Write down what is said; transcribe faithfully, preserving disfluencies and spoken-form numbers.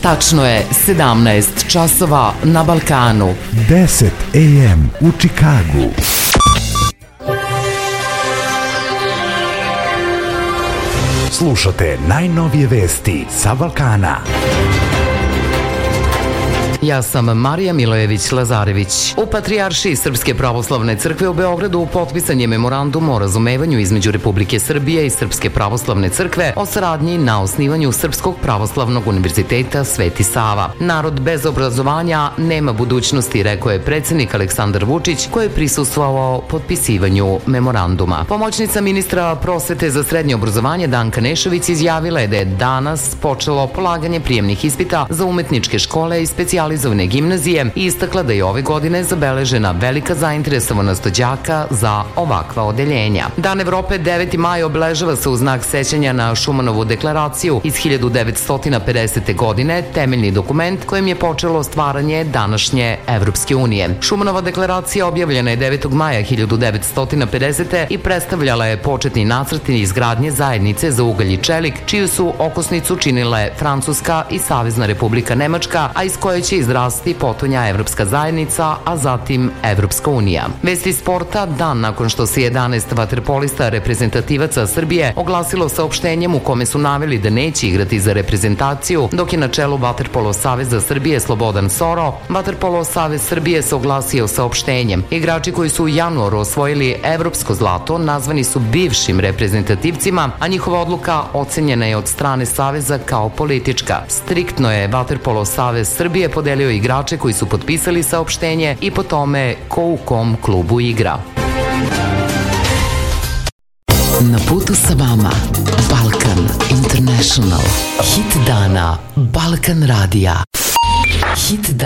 Tačno je sedamnaest časova na Balkanu. deset a m u Čikagu. Slušate najnovije vesti sa Balkana. Ja sam Marija Milojević-Lazarević. U Patrijaršiji Srpske pravoslavne crkve u Beogradu potpisan je memorandum o razumevanju između Republike Srbije i Srpske pravoslavne crkve o saradnji na osnivanju Srpskog pravoslavnog univerziteta Sveti Sava. Narod bez obrazovanja nema budućnosti, rekao je predsjednik Aleksandar Vučić, koji je prisustvovao potpisivanju memoranduma. Pomoćnica ministra prosvete za srednje obrazovanje Danka Nešović izjavila je da je danas počelo polaganje prijemnih ispita za umetničke škole i specijalizovane gimnazije i istakla da je ove godine zabeležena velika zainteresovanost đaka za ovakva odeljenja. Dan Evrope deveti maj obeležava se u znak sećanja na Šumanovu deklaraciju iz hiljadu devetsto pedesete. godine, temeljni dokument kojim je počelo stvaranje današnje Evropske unije. Šumanova deklaracija objavljena je devetog maja hiljadu devetsto pedesete. i predstavljala je početni nacrt izgradnje zajednice za ugalj i čelik, čiju su okosnicu činile Francuska i Savezna Republika Nemačka, a iz koje će izrasti potonja Evropska zajednica, a zatim Evropska unija. Vesti sporta, dan nakon što se jedanaest vaterpolista reprezentativaca Srbije oglasilo saopštenjem u kome su naveli da neće igrati za reprezentaciju, dok je na čelu Vaterpolo Saveza Srbije Slobodan Soro, Vaterpolo Savez Srbije se oglasio saopštenjem. Igrači koji su u januaru osvojili evropsko zlato nazvani su bivšim reprezentativcima, a njihova odluka ocenjena je od strane Saveza kao politička. Striktno je Vaterpolo Savez Srbije podelio igrače koji su potpisali saopštenje i po tome ko u kom klubu igra. Na putu sa vama Balkan International. Hit dana Balkan radija. Hit dana.